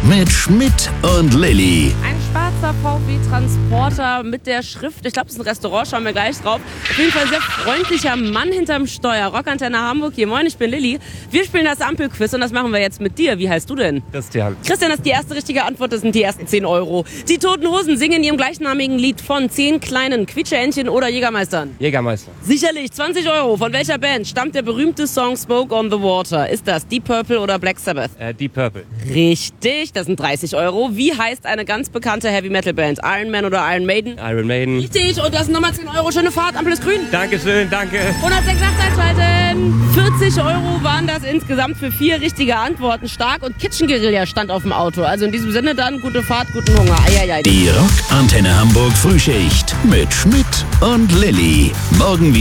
mit Schmidt und Lilly. Ein schwarzer VW-Transporter mit der Schrift, ich glaube, es ist ein Restaurant, schauen wir gleich drauf. Auf jeden Fall ein sehr freundlicher Mann hinterm Steuer. Rockantenne Hamburg hier. Moin, ich bin Lilly. Wir spielen das Ampelquiz und das machen wir jetzt mit dir. Wie heißt du denn? Christian. Christian, das ist die erste richtige Antwort, das sind die ersten 10 Euro. Die Toten Hosen singen in ihrem gleichnamigen Lied von 10 kleinen Quietscheentchen oder Jägermeistern. Jägermeister. Sicherlich, 20 Euro. Von welcher Band stammt der berühmte Song Smoke on the Water? Ist das Deep Purple oder Black Sabbath? Deep Purple. Richtig, das sind 30 Euro. Wie heißt eine ganz bekannte Heavy-Metal-Band? Iron Man oder Iron Maiden? Iron Maiden. Richtig, und das sind nochmal 10 Euro. Schöne Fahrt, Ampel ist grün. Dankeschön, danke. 106 einschalten. 40 Euro waren das insgesamt für 4 richtige Antworten. Stark und Kitchen Guerilla stand auf dem Auto. Also in diesem Sinne dann, gute Fahrt, guten Hunger. Eieiei. Die Rockantenne Hamburg Frühschicht mit Schmidt und Lilly. Morgen